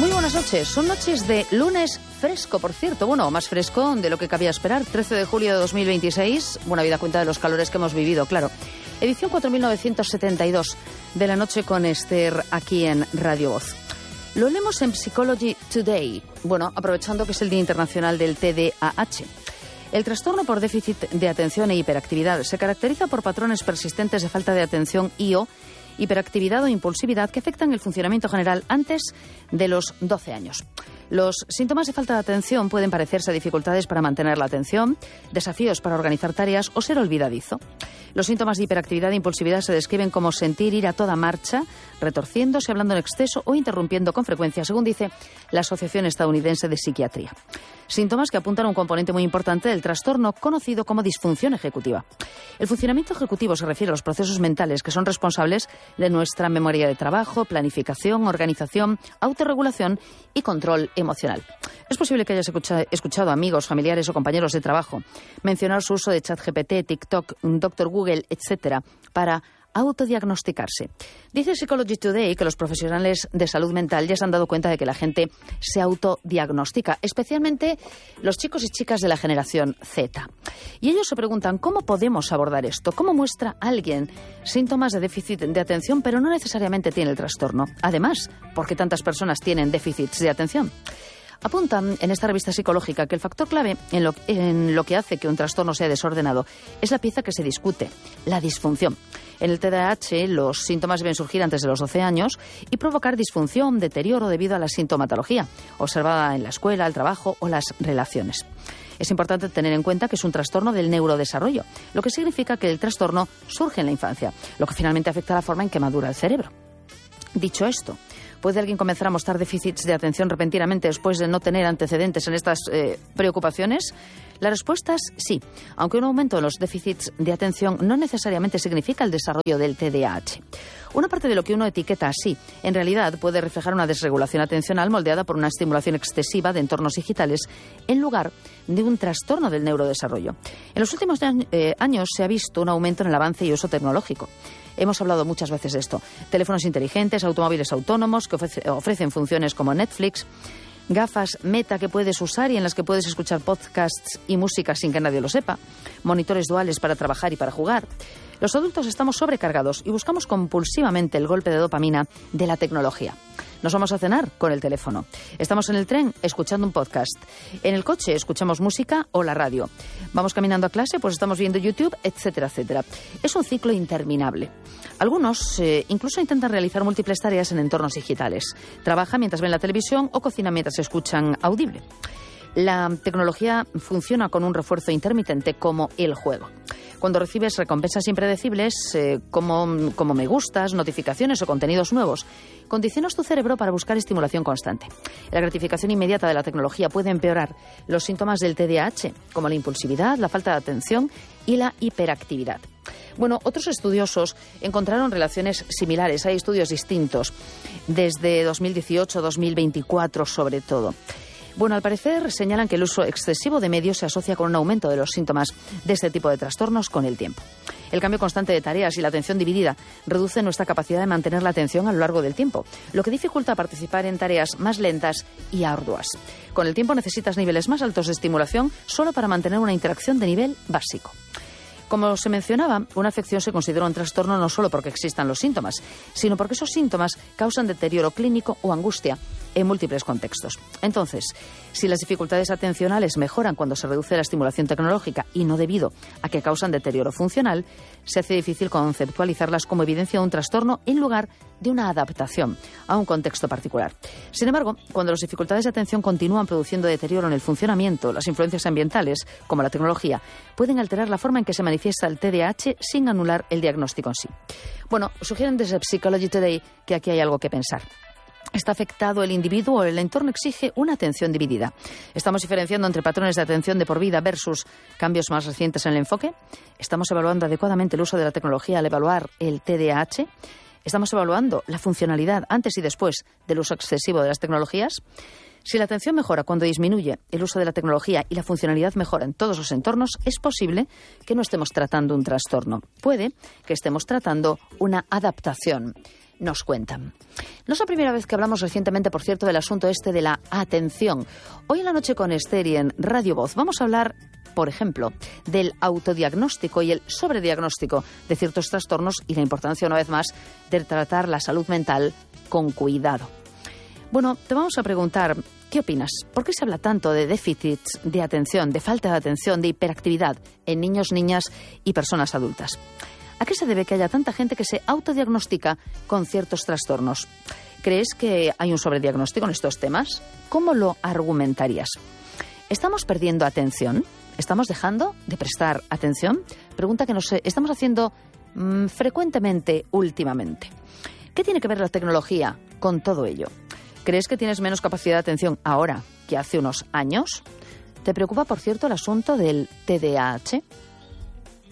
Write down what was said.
Muy buenas noches. Son noches de lunes fresco, por cierto. Bueno, más fresco de lo que cabía esperar. 13 de julio de 2026. Buena vida cuenta de los calores que hemos vivido, claro. Edición 4972 de la noche con Esther aquí en Radio Voz. Lo leemos en Psychology Today. Bueno, aprovechando que es el Día Internacional del TDAH. El trastorno por déficit de atención e hiperactividad se caracteriza por patrones persistentes de falta de atención y/o hiperactividad o impulsividad que afectan el funcionamiento general antes de los 12 años. Los síntomas de falta de atención pueden parecerse a dificultades para mantener la atención, desafíos para organizar tareas o ser olvidadizo. Los síntomas de hiperactividad e impulsividad se describen como sentir ir a toda marcha, retorciéndose, hablando en exceso o interrumpiendo con frecuencia, según dice la Asociación Estadounidense de Psiquiatría. Síntomas que apuntan a un componente muy importante del trastorno conocido como disfunción ejecutiva. El funcionamiento ejecutivo se refiere a los procesos mentales que son responsables de nuestra memoria de trabajo, planificación, organización, autorregulación y control emocional. Es posible que hayas escuchado a amigos, familiares o compañeros de trabajo mencionar su uso de ChatGPT, TikTok, Dr. Google, etcétera, para autodiagnosticarse. Dice Psychology Today que los profesionales de salud mental ya se han dado cuenta de que la gente se autodiagnostica, especialmente los chicos y chicas de la generación Z. Y ellos se preguntan cómo podemos abordar esto, cómo muestra alguien síntomas de déficit de atención, pero no necesariamente tiene el trastorno. Además, ¿por qué tantas personas tienen déficits de atención? Apuntan en esta revista psicológica que el factor clave en lo que hace que un trastorno sea desordenado es la pieza que se discute, la disfunción. En el TDAH, los síntomas deben surgir antes de los 12 años y provocar disfunción, deterioro debido a la sintomatología observada en la escuela, el trabajo o las relaciones. Es importante tener en cuenta que es un trastorno del neurodesarrollo, lo que significa que el trastorno surge en la infancia, lo que finalmente afecta a la forma en que madura el cerebro. Dicho esto, ¿puede alguien comenzar a mostrar déficits de atención repentinamente después de no tener antecedentes en estas preocupaciones? La respuesta es sí, aunque un aumento en los déficits de atención no necesariamente significa el desarrollo del TDAH. Una parte de lo que uno etiqueta así, en realidad puede reflejar una desregulación atencional moldeada por una estimulación excesiva de entornos digitales en lugar de un trastorno del neurodesarrollo. En los últimos años se ha visto un aumento en el avance y uso tecnológico. Hemos hablado muchas veces de esto. Teléfonos inteligentes, automóviles autónomos que ofrecen funciones como Netflix, gafas Meta que puedes usar y en las que puedes escuchar podcasts y música sin que nadie lo sepa, monitores duales para trabajar y para jugar. Los adultos estamos sobrecargados y buscamos compulsivamente el golpe de dopamina de la tecnología. Nos vamos a cenar con el teléfono. Estamos en el tren escuchando un podcast. En el coche escuchamos música o la radio. Vamos caminando a clase, pues estamos viendo YouTube, etcétera, etcétera. Es un ciclo interminable. Algunos incluso intentan realizar múltiples tareas en entornos digitales. Trabajan mientras ven la televisión o cocinan mientras escuchan audible. La tecnología funciona con un refuerzo intermitente como el juego. Cuando recibes recompensas impredecibles, como me gustas, notificaciones o contenidos nuevos, condicionas tu cerebro para buscar estimulación constante. La gratificación inmediata de la tecnología puede empeorar los síntomas del TDAH, como la impulsividad, la falta de atención y la hiperactividad. Bueno, otros estudiosos encontraron relaciones similares. Hay estudios distintos, desde 2018-2024 sobre todo. Bueno, al parecer señalan que el uso excesivo de medios se asocia con un aumento de los síntomas de este tipo de trastornos con el tiempo. El cambio constante de tareas y la atención dividida reduce nuestra capacidad de mantener la atención a lo largo del tiempo, lo que dificulta participar en tareas más lentas y arduas. Con el tiempo necesitas niveles más altos de estimulación solo para mantener una interacción de nivel básico. Como se mencionaba, una afección se considera un trastorno no solo porque existan los síntomas, sino porque esos síntomas causan deterioro clínico o angustia en múltiples contextos. Entonces, si las dificultades atencionales mejoran cuando se reduce la estimulación tecnológica y no debido a que causan deterioro funcional, se hace difícil conceptualizarlas como evidencia de un trastorno en lugar de una adaptación a un contexto particular. Sin embargo, cuando las dificultades de atención continúan produciendo deterioro en el funcionamiento, las influencias ambientales, como la tecnología, pueden alterar la forma en que se manifiesta el TDAH sin anular el diagnóstico en sí. Bueno, sugieren desde Psychology Today que aquí hay algo que pensar. ¿Está afectado el individuo o el entorno exige una atención dividida? ¿Estamos diferenciando entre patrones de atención de por vida versus cambios más recientes en el enfoque? ¿Estamos evaluando adecuadamente el uso de la tecnología al evaluar el TDAH? ¿Estamos evaluando la funcionalidad antes y después del uso excesivo de las tecnologías? Si la atención mejora cuando disminuye el uso de la tecnología y la funcionalidad mejora en todos los entornos, es posible que no estemos tratando un trastorno. Puede que estemos tratando una adaptación. nos cuentan. No es la primera vez que hablamos recientemente, por cierto, del asunto este de la atención. Hoy en la noche con Esther y en Radio Voz vamos a hablar, por ejemplo, del autodiagnóstico y el sobrediagnóstico de ciertos trastornos y la importancia, una vez más, de tratar la salud mental con cuidado. Bueno, te vamos a preguntar, ¿qué opinas? ¿Por qué se habla tanto de déficits de atención, de falta de atención, de hiperactividad en niños, niñas y personas adultas? ¿A qué se debe que haya tanta gente que se autodiagnostica con ciertos trastornos? ¿Crees que hay un sobrediagnóstico en estos temas? ¿Cómo lo argumentarías? ¿Estamos perdiendo atención? ¿Estamos dejando de prestar atención? Pregunta que nos estamos haciendo frecuentemente últimamente. ¿Qué tiene que ver la tecnología con todo ello? ¿Crees que tienes menos capacidad de atención ahora que hace unos años? ¿Te preocupa, por cierto, el asunto del TDAH?